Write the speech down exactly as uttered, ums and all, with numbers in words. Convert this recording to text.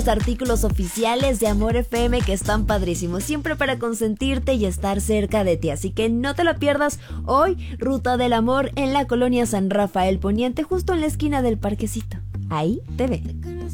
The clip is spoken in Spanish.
Artículos oficiales de Amor F M que están padrísimos, siempre para consentirte y estar cerca de ti, así que no te lo pierdas. Hoy, Ruta del Amor en la colonia San Rafael Poniente, justo en la esquina del parquecito. Ahí te ve.